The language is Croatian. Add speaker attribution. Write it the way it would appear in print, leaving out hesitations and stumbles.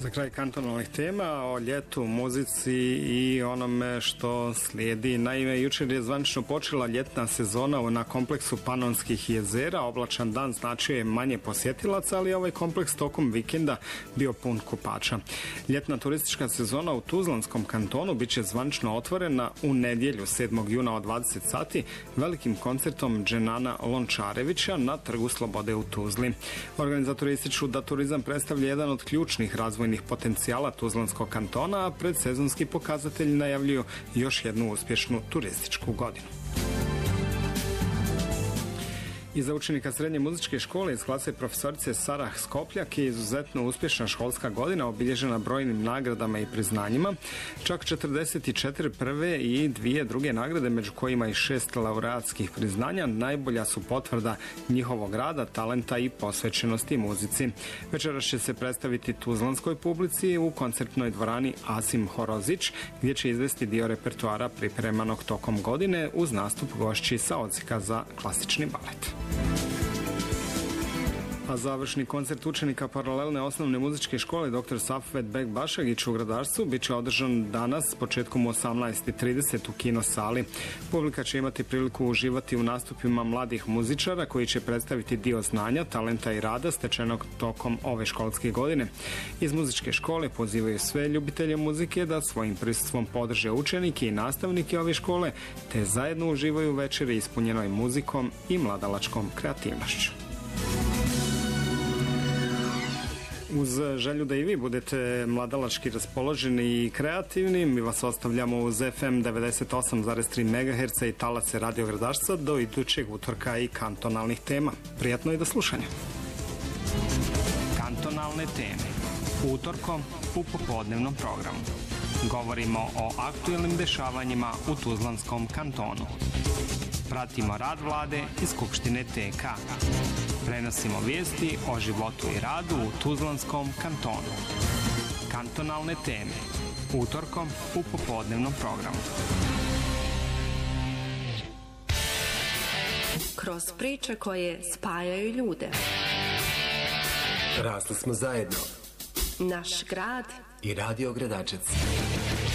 Speaker 1: Za kraj kantonalnih tema o ljetu, muzici i onome što slijedi. Naime, jučer je zvanično počela ljetna sezona na kompleksu Panonskih jezera. Oblačan dan značio je manje posjetilaca, ali ovaj kompleks tokom vikenda bio pun kupača. Ljetna turistička sezona u Tuzlanskom kantonu bit će zvanično otvorena u nedjelju 7. juna od 20 sati velikim koncertom Dženana Lončarevića na Trgu Slobode u Tuzli. Organizatori ističu da turizam predstavlja jedan od ključnih razvojnih potencijala Tuzlanskog kantona, a predsezonski pokazatelji najavljuju još jednu uspješnu turističku godinu. Iza učenika srednje muzičke škole iz klase profesorice Sarah Skopljak je izuzetno uspješna školska godina obilježena brojnim nagradama i priznanjima. Čak 44 prve i 2 druge nagrade, među kojima i 6 laureatskih priznanja, najbolja su potvrda njihovog rada, talenta i posvećenosti muzici. Večeras će se predstaviti tuzlanskoj publici u koncertnoj dvorani Asim Horozić, gdje će izvesti dio repertoara pripremanog tokom godine uz nastup gošći sa odsjeka za klasični balet. A završni koncert učenika paralelne osnovne muzičke škole dr. Safvet Bek Bašagić u Gradarstvu bit će održan danas početkom 18:30 u kino sali. Publika će imati priliku uživati u nastupima mladih muzičara koji će predstaviti dio znanja, talenta i rada stečenog tokom ove školske godine. Iz muzičke škole pozivaju sve ljubitelje muzike da svojim prisustvom podrže učenike i nastavnike ove škole, te zajedno uživaju večeri ispunjenoj muzikom i mladalačkom kreativnošću. Uz želju da i vi budete mladalački raspoloženi i kreativni, mi vas ostavljamo uz FM 98,3 MHz i talace Radio Gradarstva do idućeg utorka i kantonalnih tema. Prijatno i do slušanja.
Speaker 2: Kantonalne teme. Utorkom u popodnevnom programu. Govorimo o aktuelnim dešavanjima u Tuzlanskom kantonu. Pratimo rad vlade i Skupštine TK. Prenosimo vijesti o životu i radu u Tuzlanskom kantonu. Kantonalne teme. Utorkom u popodnevnom programu.
Speaker 3: Kroz priče koje spajaju ljude.
Speaker 4: Rasli smo zajedno.
Speaker 3: Naš grad
Speaker 4: i Radio Gradačac.